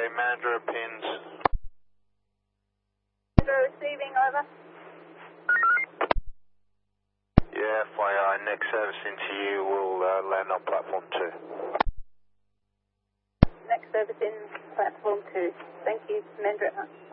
Mandurah pins. Receiving, over. Yeah, FYI, next service into you will land on platform 2. Next service in platform 2. Thank you, Mandurah.